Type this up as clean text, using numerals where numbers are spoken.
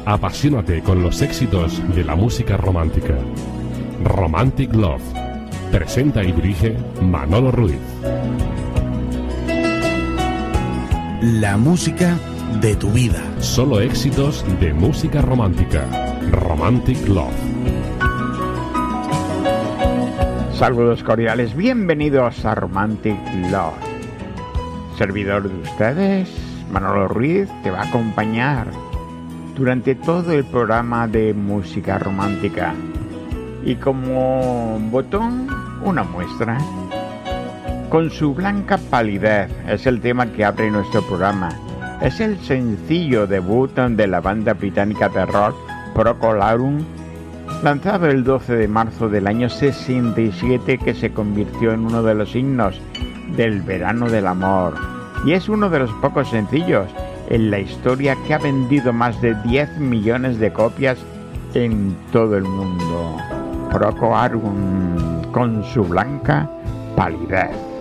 Apasionate con los éxitos de la música romántica. Romantic Love. Presenta y dirige Manolo Ruiz. La música de tu vida. Solo éxitos de música romántica. Romantic Love. Saludos cordiales, bienvenidos a Romantic Love. Servidor de ustedes, Manolo Ruiz, te va a acompañar durante todo el programa de música romántica. Y como botón, una muestra. Con su blanca palidez es el tema que abre nuestro programa. Es el sencillo debut de la banda británica de rock Procol Harum, lanzado el 12 de marzo del año 67, que se convirtió en uno de los himnos del verano del amor. Y es uno de los pocos sencillos en la historia que ha vendido más de 10 millones de copias en todo el mundo. Procol Harum, con su blanca palidez.